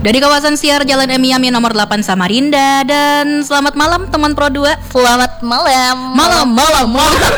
Dari kawasan Siar Jalan Emiami nomor 8 Samarinda. Dan selamat malam teman Pro 2. Selamat malam. Malam.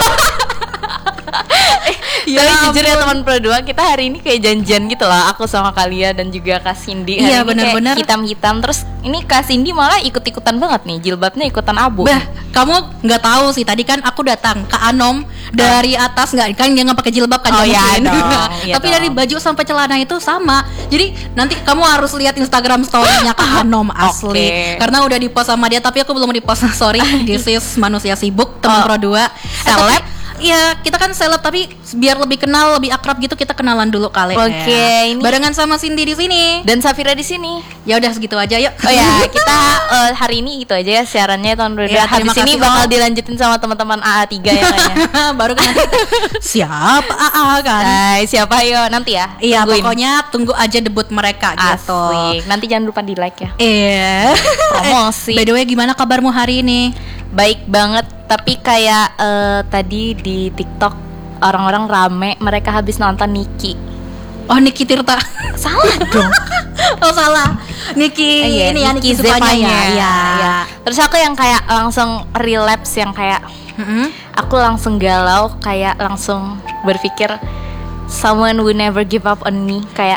Ya, tapi jujur ya teman Pro 2, kita hari ini kayak janjian gitu lah. Aku sama Kalia dan juga Kak Cindy. Iya benar-benar hitam-hitam. Terus ini Kak Cindy malah ikut-ikutan banget nih, jilbabnya ikutan abu. Bah, kamu nggak tahu sih, tadi kan aku datang ke Anom dari atas, nggak kan dia nggak pakai jilbab kan? Oh iya dong. Tapi dari baju sampai celana itu sama. Jadi nanti kamu harus lihat Instagram story-nya Kak Anom asli. Karena udah di-post sama dia, tapi aku belum di-post. Sorry, this is manusia sibuk teman Pro 2. Seleb. Iya, kita kan seleb, tapi biar lebih kenal, lebih akrab gitu, kita kenalan dulu kali. Oke, ini barengan sama Cindy di sini dan Safira di sini. Ya udah segitu aja yuk. Oh ya, kita hari ini gitu aja ya siarannya tahun Pro 2. Ya, habis ini bakal dilanjutin sama teman-teman AA3 ya kayaknya. Baru kan siapa AA kan? Siapa yo nanti ya. Iya, pokoknya tunggu aja debut mereka gitu. Asik. Nanti jangan lupa di like ya. Iya. Promosi. By the way, gimana kabarmu hari ini? Baik banget, tapi kayak tadi di TikTok orang-orang rame, mereka habis nonton Niki. Oh, Niki Tirta. Salah dong. Oh, salah. Niki ini ya, Niki sukanya ya. Iya. Terus aku yang kayak langsung relapse, yang kayak aku langsung galau, kayak langsung berpikir someone will never give up on me, kayak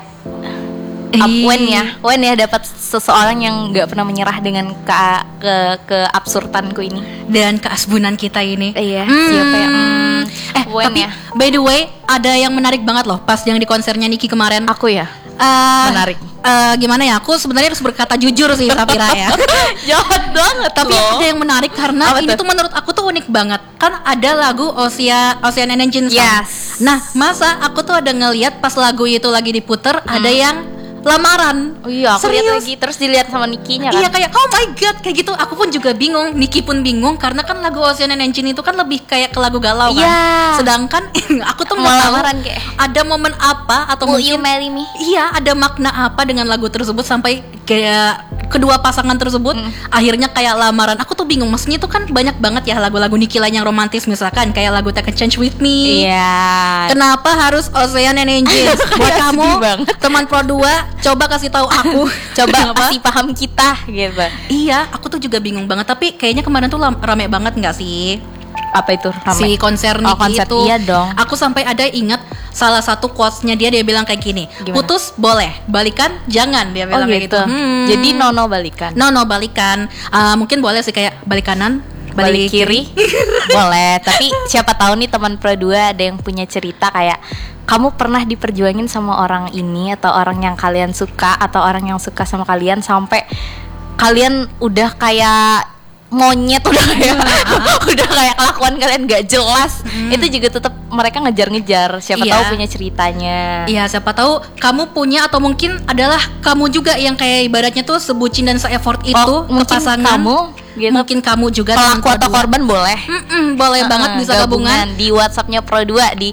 when ya dapat seseorang yang nggak pernah menyerah dengan keabsurdanku ini dan keasbunan kita ini. Iya. Siapa ya? Tapi ya. By the way, ada yang menarik banget loh pas yang di konsernya Niki kemarin. Aku ya. Menarik. Gimana ya? Aku sebenarnya harus berkata jujur sih, Safira ya. Jahat banget. Tapi loh. ada yang menarik karena ini tuh menurut aku tuh unik banget. Kan ada lagu Ocean and Engine Song. Yes. Nah, masa aku tuh ada ngeliat pas lagu itu lagi diputer, ada yang lamaran. Oh iya, aku lihat lagi, terus dilihat sama Nikinya kan. Iya, kayak oh my god, kayak gitu. Aku pun juga bingung, Niki pun bingung karena kan lagu Ocean and Engine itu kan lebih kayak ke lagu galau kan. Sedangkan aku tuh mau lamaran kayak ada momen apa atau Will mungkin you marry me? Iya, ada makna apa dengan lagu tersebut sampai kayak kedua pasangan tersebut akhirnya kayak lamaran. Aku tuh bingung, maksudnya itu kan banyak banget ya lagu-lagu Niki lain yang romantis, misalkan kayak lagu Take a Chance with Me. Iya. Kenapa harus Ocean and Engine? Buat kamu teman Pro 2, coba kasih tahu aku. Coba kasih paham kita gitu. Iya, aku tuh juga bingung banget. Tapi kayaknya kemarin tuh rame banget nggak sih? Apa itu rame? Si konser Niki itu. Iya dong. Aku sampai ada ingat salah satu quotes-nya dia bilang kayak gini. Gimana? Putus boleh, balikan jangan, dia bilang kayak gitu. Jadi no balikan. No balikan. Mungkin boleh sih kayak balik kanan, balik kiri. Boleh, tapi siapa tahu nih teman Pro 2 ada yang punya cerita kayak kamu pernah diperjuangin sama orang ini atau orang yang kalian suka atau orang yang suka sama kalian sampai kalian udah kayak monyet, udah kayak kelakuan kalian gak jelas. Itu juga tetap mereka ngejar-ngejar. Siapa tahu punya ceritanya. Iya, siapa tahu kamu punya, atau mungkin adalah kamu juga yang kayak ibaratnya tuh sebucin dan se-effort itu ke pasangan kamu gitu. Mungkin kamu juga pelaku atau korban boleh. Boleh banget bisa gabungan di WhatsApp-nya Pro 2 di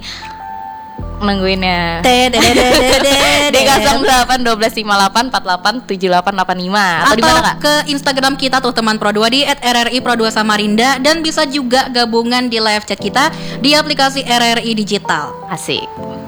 nungguinnya di 08 12 58 48 78 85 atau di mana Kak? Ke Instagram kita tuh teman Pro 2 di @RRI Pro 2 Samarinda, dan bisa juga gabungan di live chat kita di aplikasi RRI Digital. Asik.